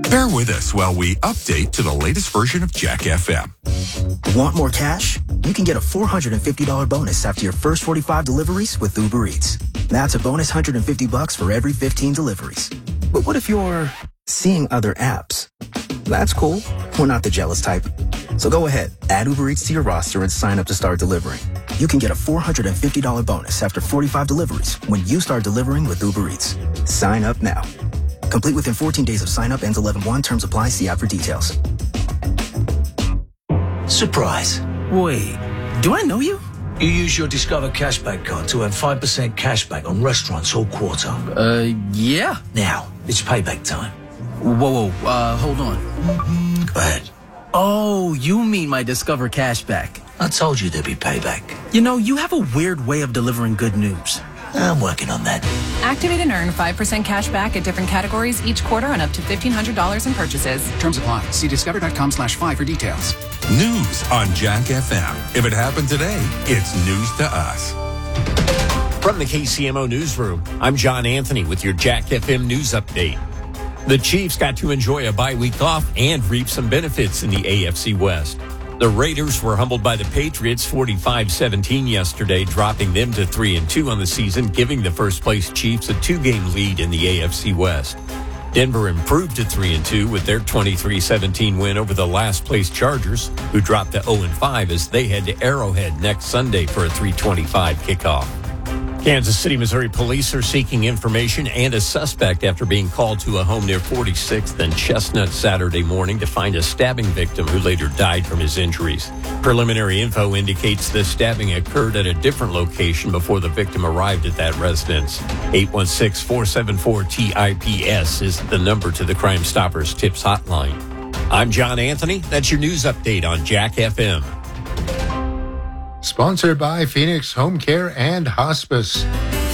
Bear with us while we update to the latest version of Jack FM. Want more cash? You can get a $450 bonus after your first 45 deliveries with Uber Eats. That's a bonus $150 for every 15 deliveries. But what if you're seeing other apps? That's cool. We're not the jealous type. So go ahead, add Uber Eats to your roster and sign up to start delivering. You can get a $450 bonus after 45 deliveries when you start delivering with Uber Eats. Sign up now. Complete within 14 days of sign up. Ends 11/1. Terms apply. See app for details. Surprise. Wait, do I know you? You use your Discover Cashback card to earn 5% cashback on restaurants all quarter. Yeah. Now, it's payback time. Whoa, hold on. Go ahead. Oh, you mean my Discover Cashback. I told you there'd be payback. You know, you have a weird way of delivering good news. I'm working on that. Activate and earn 5% cash back at different categories each quarter on up to $1,500 in purchases. Terms apply. See discover.com/5 for details. News on Jack FM. If it happened today, it's news to us. From the KCMO Newsroom, I'm John Anthony with your Jack FM News Update. The Chiefs got to enjoy a bye week off and reap some benefits in the AFC West. The Raiders were humbled by the Patriots 45-17 yesterday, dropping them to 3-2 on the season, giving the first-place Chiefs a 2-game lead in the AFC West. Denver improved to 3-2 with their 23-17 win over the last-place Chargers, who dropped to 0-5 as they head to Arrowhead next Sunday for a 3:25 kickoff. Kansas City, Missouri police are seeking information and a suspect after being called to a home near 46th and Chestnut Saturday morning to find a stabbing victim who later died from his injuries. Preliminary info indicates the stabbing occurred at a different location before the victim arrived at that residence. 816-474-TIPS is the number to the Crime Stoppers Tips Hotline. I'm John Anthony. That's your news update on Jack FM. Sponsored by Phoenix Home Care and Hospice.